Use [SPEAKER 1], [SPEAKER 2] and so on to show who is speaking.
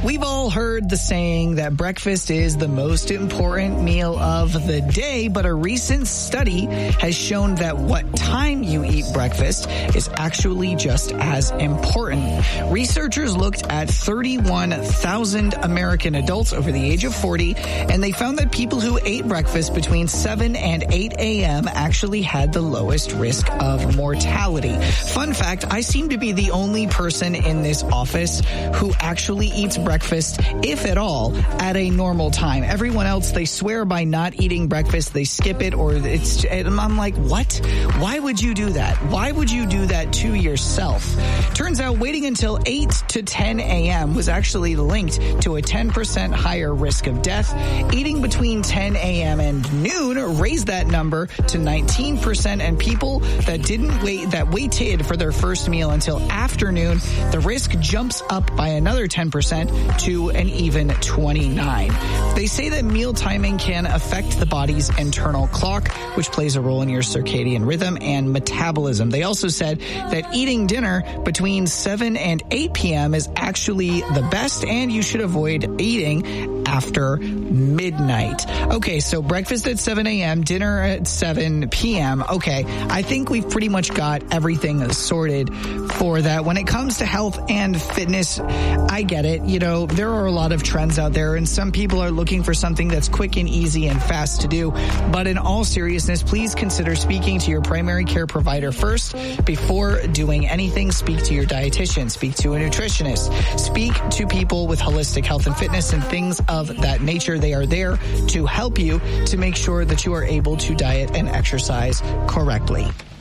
[SPEAKER 1] We've all heard the saying that breakfast is the most important meal of the day, but a recent study has shown that what time you eat breakfast is actually just as important. Researchers looked at 31,000 American adults over the age of 40, and they found that people who ate breakfast between 7 and 8 a.m. actually had the lowest risk of mortality. Fun fact, I seem to be the only person in this office who actually eats breakfast, if at all, at a normal time. Everyone else, they swear by not eating breakfast, they skip it, and I'm like, what? Why would you do that? Why would you do that to yourself? Turns out waiting until 8 to 10 a.m. was actually linked to a 10% higher risk of death. Eating between 10 a.m. and noon raised that number to 19%, and people that waited for their first meal until afternoon, the risk jumps up by another 10% to an even 29. They say that meal timing can affect the body's internal clock, which plays a role in your circadian rhythm and metabolism. They also said that eating dinner between 7 and 8 p.m. is actually the best, and you should avoid eating after midnight. Okay, so breakfast at 7 a.m., dinner at 7 p.m. Okay, I think we've pretty much got everything sorted for that. When it comes to health and fitness, I get it. You know, there are a lot of trends out there, and some people are looking for something that's quick and easy and fast to do. But in all seriousness, please consider speaking to your primary care provider first before doing anything. Speak to your dietitian, speak to a nutritionist, speak to people with holistic health and fitness and things of that nature. They are there to help you to make sure that you are able to diet and exercise correctly.